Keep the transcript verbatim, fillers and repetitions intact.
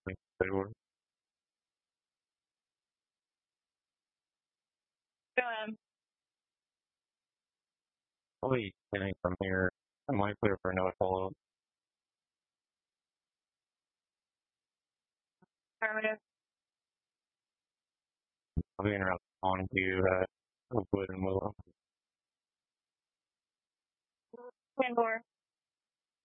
Like, they were Go ahead. probably getting from here. I might clear for another follow-up. Affirmative. I'll be in around on to uh, Oakwood and Willow. ten four.